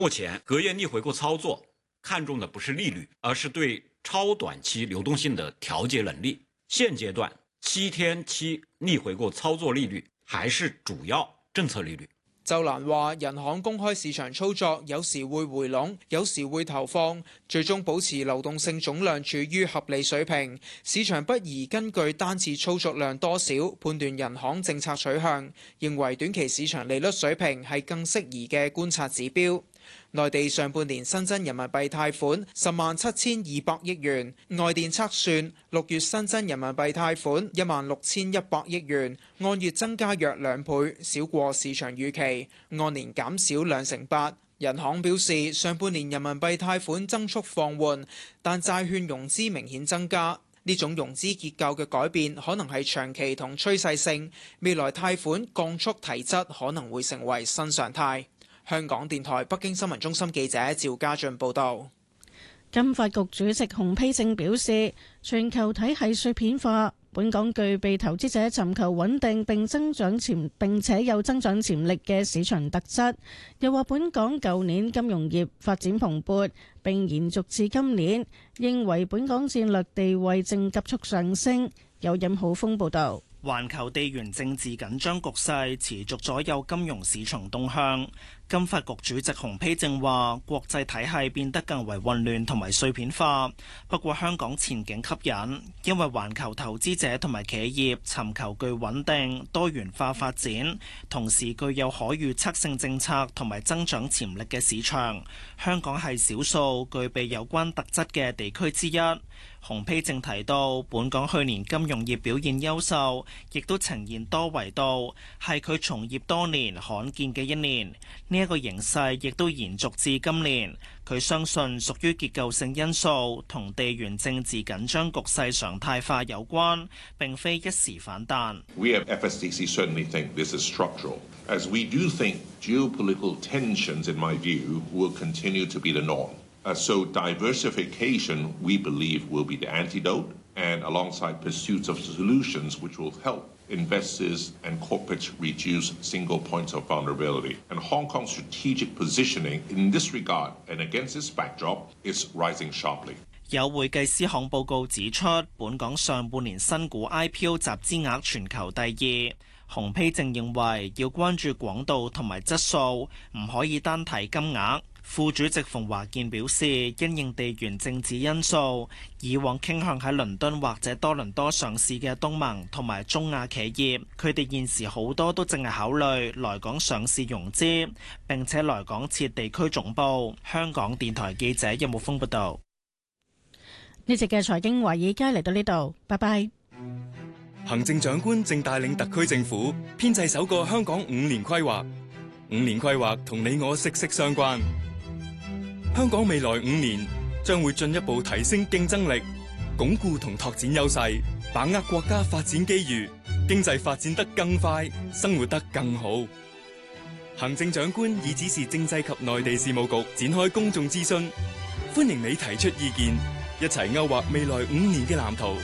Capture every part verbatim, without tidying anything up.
目前隔夜逆回购操作看重的不是利率，而是對超短期流動性的調節能力。現階段七天期逆回購操作利率還是主要政策利率。 周蘭話：人行公開市場操作，有時會回籠，有時會投放，最終保持流動性總量處於合理水平。市場不宜根據單次操作量多少判斷人行政策取向，認為短期市場利率水平係更適宜嘅觀察指標。內地上半年新增人民幣貸款十萬七千二百億元，外電測算六月新增人民幣貸款一萬六千一百億元，按月增加約兩倍，少過市場預期，按年減少兩成八。人行表示，上半年人民幣貸款增速放緩，但債券融資明顯增加。呢種融資結構嘅改變可能係長期同趨勢性，未來貸款降速提質可能會成為新常態。香港電台北京新聞中心記者趙家俊報道。 金發局主席洪丕正表示，全球體系碎片化，本港具備投資者尋求穩定並增長潛並且有增長潛力嘅市場特質。又話本港舊年金融業發展蓬勃，並延續至今年，認為本港戰略地位正急速上升。有任浩峰報道。 環球地緣政治緊張局勢持續左右金融市場動向。金發局主席洪丕正話：國際體系變得更為混亂同埋碎片化，不過香港前景吸引，因為環球投資者同埋企業尋求具穩定多元化發展，同時具有可預測性政策同埋增長潛力嘅市場。香港係少數具備有關特質嘅地區之一。洪丕正提到，本港去年金融業表現優秀，亦都呈現多維度，係佢從業多年罕見嘅一年。呢一個形勢亦都延續至今年。佢相信屬於結構性因素，同地緣政治緊張局勢常態化有關，並非一時反彈。 We at F S D C certainly think this is structural, as we do think geopolitical tensions, in my view, will continue to be the norm. Uh, so diversification, we believe, will be the antidote, and alongside pursuits of solutions which will help investors and corporates reduce single points of vulnerability. And Hong Kong's strategic positioning in this regard and against this backdrop is rising sharply. 有會計師行報告指出，本港上半年新股 I P O 集資額全球第二。洪丕正認為要關注廣度同埋質素，唔可以單睇金額。副主席馮華健表示，因應地緣政治因素，以往傾向喺倫敦或者多倫多上市嘅東盟同埋中亞企業，佢哋現時好多都正係考慮來港上市融資，並且來港設地區總部。香港電台記者任木峰報道。 呢節嘅財經華爾街嚟到呢度，拜拜。 行政長官正帶領特區政府編製首個香港五年規劃，五年規劃同你我息息相關。香港未來五年將會進一步提升競爭力，鞏固同拓展優勢，把握國家發展機遇，經濟發展得更快，生活得更好。行政長官已指示政制及內地事務局展開公眾諮詢，歡迎你提出意見，一齊勾畫未來五年嘅藍圖。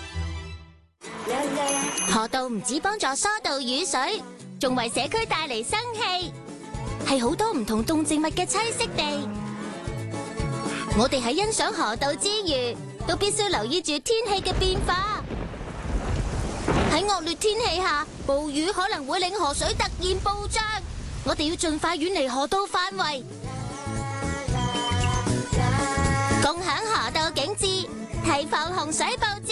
河道唔止幫助疏導雨水，仲為社區帶嚟生氣，係好多唔同動植物嘅棲息地。我哋喺欣賞河道之餘，都必須留意住天氣嘅變化。喺惡劣天氣下，暴雨可能會令河水突然暴漲，我哋要盡快遠離河道範圍，共享河道景致，提防洪水暴至。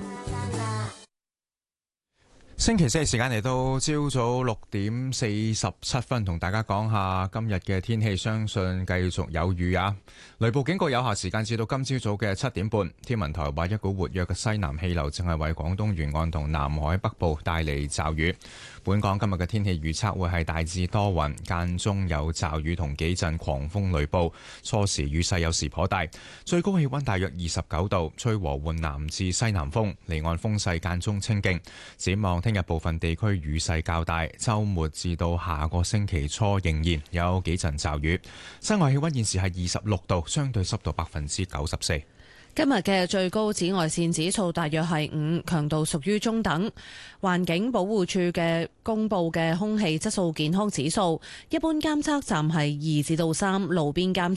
星期四嘅時間嚟到朝早六點四十七分，同大家講下今日嘅天氣，相信繼續有雨啊！雷暴警告有效時間至到今朝早嘅七點半。天文台話一股活躍嘅西南氣流正係為廣東沿岸同南海北部帶嚟驟雨。本港今日嘅天氣預測會係大致多雲，間中有驟雨同幾陣狂風雷暴，初時雨勢有時頗大，最高氣溫大約二十九度，吹和緩南至西南風，離岸風勢間中清勁。展望聽日部分地區雨勢較大，週末至到下個星期初仍然有幾陣驟雨。室外氣溫現時係二十六度，相對濕度百分之九十四。 今日嘅最高紫外線指數大約係五，強度屬於中等。環境保護署嘅公布嘅空氣質素健康指數，一般監測站係二至到三，路邊監